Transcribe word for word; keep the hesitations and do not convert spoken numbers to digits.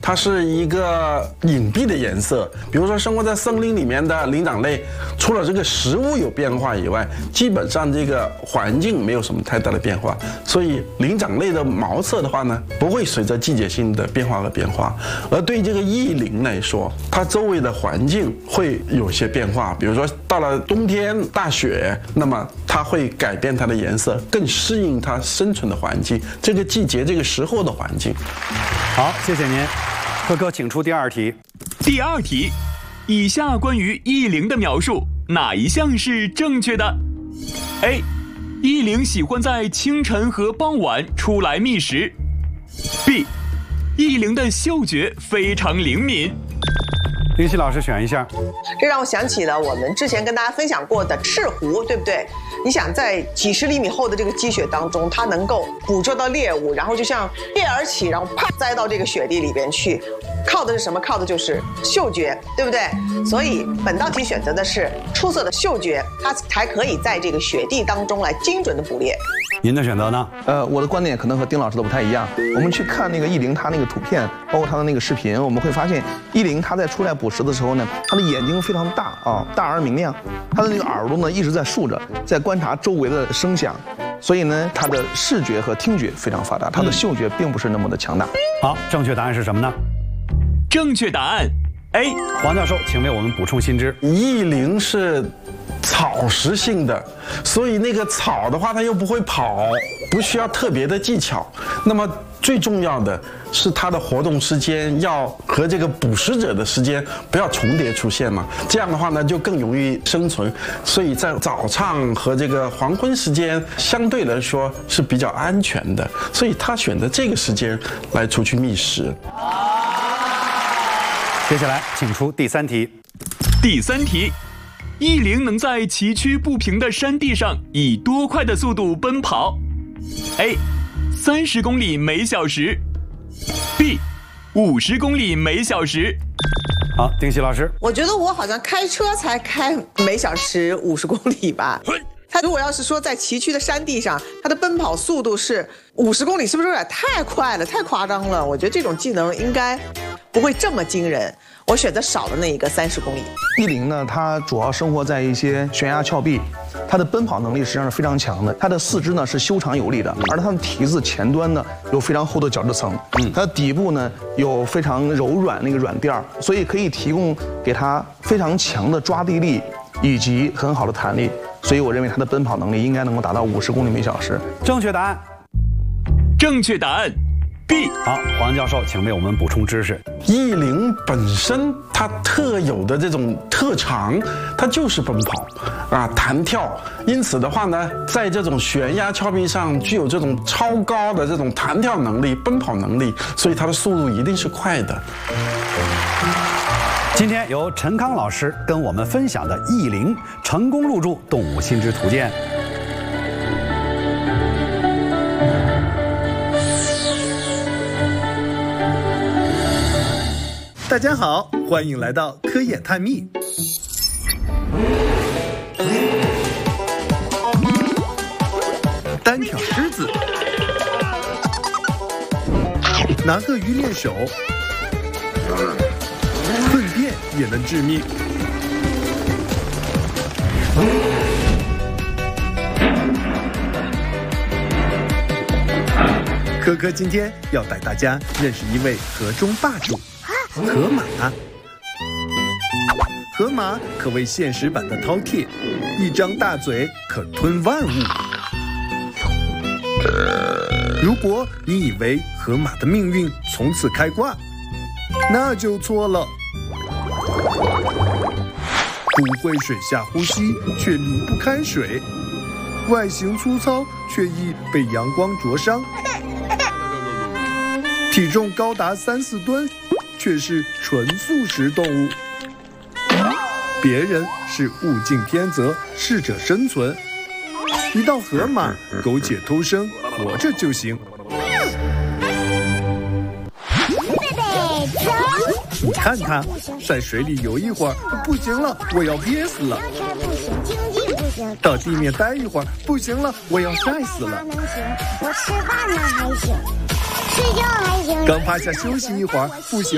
它是一个隐蔽的颜色。比如说生活在森林里面的灵长类，除了这个食物有变化以外，基本上这个环境没有什么太大的变化。所以灵长类的毛色的话呢，不会随着季节性的变化而变化。而对这个异鳞来说，它周围的环境会有些变化。比如说到了冬天大雪，那么它会改变它的颜色，更适应它生存的环境，这个季节这个时候的环境。 好，谢谢您。科科，请出第二题。 第二题，以下关于异鳞的描述，哪一项是正确的 ？A. 异鳞喜欢在清晨和傍晚出来觅食。B. 异鳞的嗅觉非常灵敏。 林夕老师选一下。 这让我想起了我们之前跟大家分享过的赤狐，对不对？你想在几十厘米厚的这个积雪当中，它能够捕捉到猎物，然后就像跃而起，然后啪栽到这个雪地里边去，靠的是什么？靠的就是嗅觉，对不对？所以本道题选择的是出色的嗅觉，它才可以在这个雪地当中来精准的捕猎。 您的选择呢？ 呃，我的观点可能和丁老师的不太一样。我们去看那个异鳞，它那个图片，包括它的那个视频，我们会发现异鳞它在出来捕食的时候呢，它的眼睛非常大啊，大而明亮，它的那个耳朵呢一直在竖着，在观察周围的声响，所以呢，它的视觉和听觉非常发达，它的嗅觉并不是那么的强大。 好，正确答案是什么呢？ 正确答案 A。 黄教授，请为我们补充新知。 异鳞是草食性的，所以那个草的话它又不会跑，不需要特别的技巧。那么最重要的是它的活动时间要和这个捕食者的时间不要重叠出现嘛，这样的话呢就更容易生存。所以在早上和这个黄昏时间相对来说是比较安全的，所以他选择这个时间来出去觅食。 接下来请出第三题。 第三题，异鳞能在崎岖不平的山地上以多快的速度奔跑 ？A. 三十公里每小时 B. 五十公里每小时。 好，丁希老师。 我觉得我好像开车才开每小时五十公里吧。他如果要是说在崎岖的山地上，他的奔跑速度是五十公里，是不是有点太快了，太夸张了？我觉得这种技能应该不会这么惊人。我选择少的那一个三十公里。 异鳞呢，它主要生活在一些悬崖峭壁，它的奔跑能力实际上是非常强的。它的四肢呢是修长有力的，而它的蹄子前端呢有非常厚的角质层，嗯，它的底部呢有非常柔软那个软垫儿，所以可以提供给它非常强的抓地力以及很好的弹力。所以我认为它的奔跑能力应该能够达到五十公里每小时。 正确答案。 正确答案 B。 好，黄教授，请为我们补充知识。 异鳞本身它特有的这种特长，它就是奔跑啊，弹跳。因此的话呢，在这种悬崖峭壁上具有这种超高的这种弹跳能力、奔跑能力，所以它的速度一定是快的。 今天由陈康老师跟我们分享的异鳞成功入驻《动物新知图鉴》。 大家好，欢迎来到科眼探秘。单挑狮子，拿个鱼练手，粪便也能致命。科科今天要带大家认识一位河中霸主——河马。河马可谓现实版的饕餮，一张大嘴可吞万物。如果你以为河马的命运从此开挂，那就错了。不会水下呼吸，却离不开水；外形粗糙，却易被阳光灼伤；体重高达三四吨，却是纯素食动物。别人是物竞天择，适者生存，一到河马，苟且偷生，活着就行。你看它在水里游一会儿，不行了，我要憋死了；到地面待一会儿，不行了，我要晒死了。 我吃饭呢还行，睡觉还行。 刚趴下休息一会儿，不行。